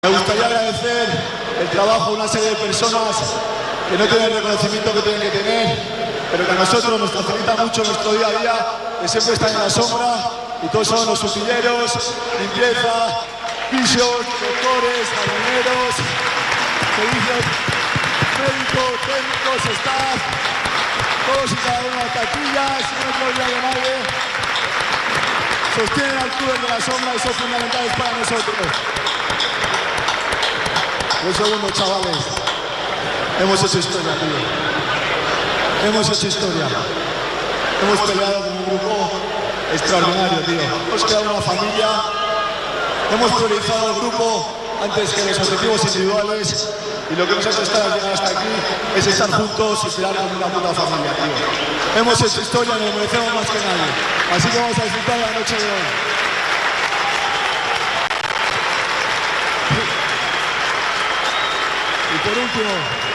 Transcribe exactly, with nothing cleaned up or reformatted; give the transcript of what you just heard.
Me gustaría agradecer el trabajo de una serie de personas que no tienen el reconocimiento que tienen que tener, pero que a nosotros nos facilita mucho nuestro día a día, que siempre están en la sombra, y todos son los utilleros, limpieza, pisos, doctores, jardineros, servicios médicos, técnicos, staff, todos y cada uno de las taquillas, no día de nadie, sostienen al club de la sombra y son fundamentales para nosotros. Un segundo, chavales. Hemos hecho historia, tío. Hemos hecho historia. Hemos peleado con un grupo extraordinario, tío. Hemos creado una familia. Hemos priorizado el grupo antes que los objetivos individuales. Y lo que nos hace estar llegar hasta aquí es estar juntos y crear como una puta familia, tío. Hemos hecho historia y nos merecemos más que nadie. Así que vamos a disfrutar la noche de hoy. Y por último,